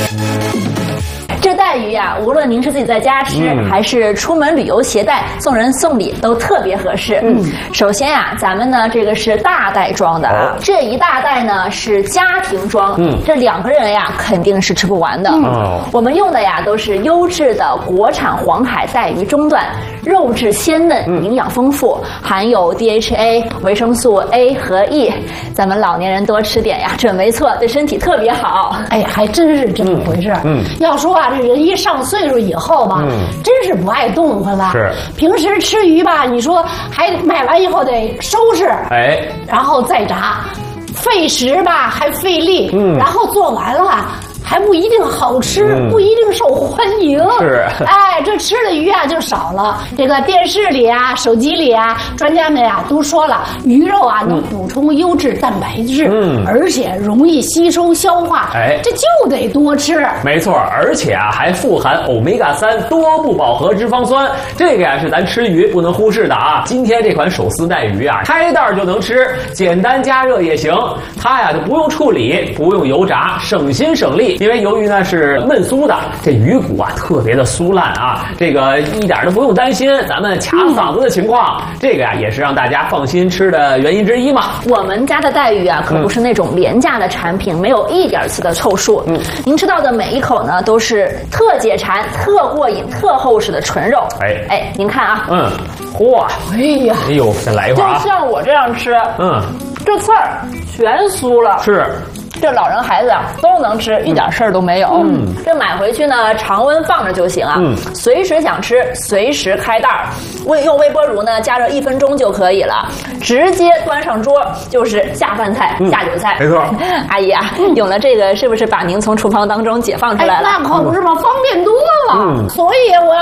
这带鱼呀，无论您是自己在家吃，还是出门旅游携带，送人送礼都特别合适。首先呀，咱们呢这个是大袋装的啊，这一大袋呢是家庭装，这2个人呀肯定是吃不完的。我们用的呀都是优质的国产黄海带鱼中段，肉质鲜嫩，营养丰富，含有 DHA、维生素 A 和 E， 咱们老年人多吃点呀，准没错，对身体特别好。 哎，还真是这么回事。要说啊，这人一上岁数以后吧，真是不爱动弹了。 是， 平时吃鱼吧，你说还买完以后得收拾，然后再炸，费时吧，还费力，然后做完了。还不一定好吃，不一定受欢迎。 是， 哎，这吃的鱼啊就少了。这个电视里啊、手机里啊，专家们啊都说了，鱼肉啊能补充优质蛋白质，而且容易吸收消化。这就得多吃。 没错，而且啊还富含欧米伽3多不饱和脂肪酸，这个呀是咱吃鱼不能忽视的啊。今天这款手撕带鱼啊，开袋就能吃，简单加热也行。它呀就不用处理，不用油炸，省心省力。因为由于呢是焖酥的，这鱼骨啊特别的酥烂啊，这个一点都不用担心咱们卡嗓子的情况。这个呀也是让大家放心吃的原因之一嘛。 我们家的带鱼啊可不是那种廉价的产品，没有一点次的凑数。您吃到的每一口呢都是特解馋、特过瘾、特厚实的纯肉。您看啊， 嚯， 哎呦， 先来一块啊！ 就像我这样吃，这刺儿全酥了。 是。 这老人孩子啊都能吃，一点事儿都没有。这买回去呢，常温放着就行啊。随时想吃，随时开袋儿。用微波炉呢加热1分钟就可以了，直接端上桌就是下饭菜、下酒菜。 没错， 阿姨啊，有了这个是不是把您从厨房当中解放出来了？ 那可不是嘛，方便多了。所以我要